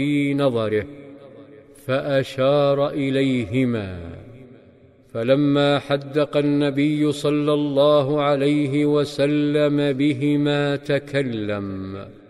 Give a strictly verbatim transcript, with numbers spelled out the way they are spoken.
في نظره فأشار إليهما، فلما حدق النبي صلى الله عليه وسلم بهما تكلم